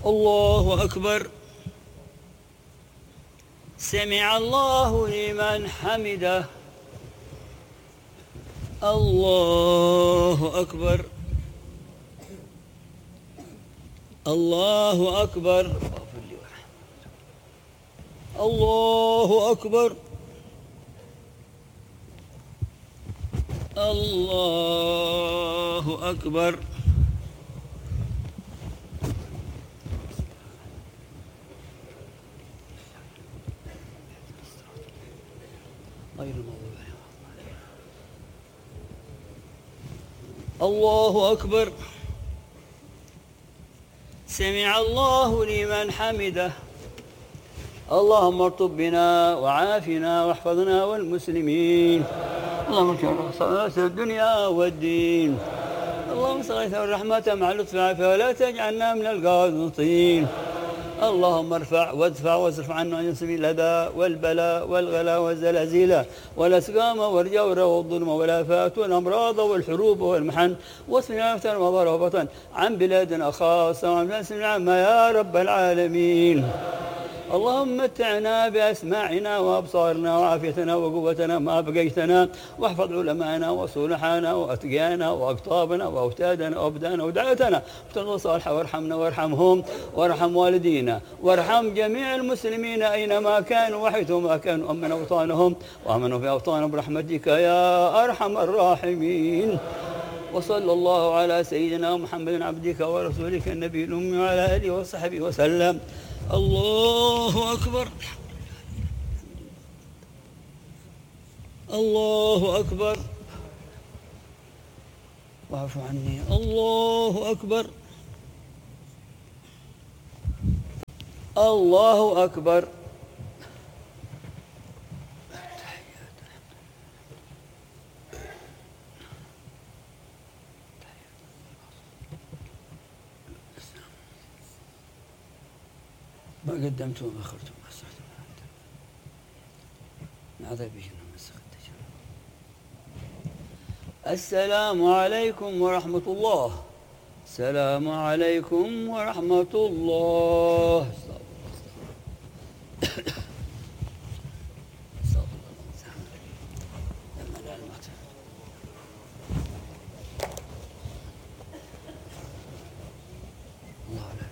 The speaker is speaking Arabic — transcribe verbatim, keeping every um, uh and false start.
الله أكبر. سمع الله لمن حمده. الله أكبر. الله أكبر. الله أكبر. الله أكبر. الله أكبر. سمع الله لمن حمده. اللهم ارطب بنا وعافنا واحفظنا والمسلمين. اللهم ارحمنا في الدنيا والدين. اللهم صل الرحمة مع اللطف والعافية ولا تجعلنا من القانطين. اللهم ارفع وادفع واصرف عنا عن سبيل الأذى والبلاء والغلا والزلازل والأسقام والجور والظلم والآفات والأمراض والحروب والمحن واصرفنا فتن وضر وبطن عن بلادنا خاصة وعن بلادنا عامة يا رب العالمين. اللهم متعنا بأسماعنا وأبصارنا وعافيتنا وقوتنا ما بقيتنا، واحفظ علماءنا وصلحانا وأتقيانا وأقطابنا وأوتادنا وأبدانا ودعوتنا وترضى صالحة، وارحمنا وارحمهم وارحم والدينا وارحم جميع المسلمين أينما كانوا وحيثما كانوا، أمن أوطانهم وأمنوا في أوطانهم برحمتك يا أرحم الراحمين. وصلى الله على سيدنا محمد عبدك ورسولك النبي الأمي وعلى آله وصحبه وسلم. الله أكبر. الله أكبر. واعف عني. الله أكبر. الله أكبر. ما قدمت وما أخرت وما أسرعت وما أنت بك من سخط. السلام عليكم ورحمة الله. السلام عليكم ورحمة الله.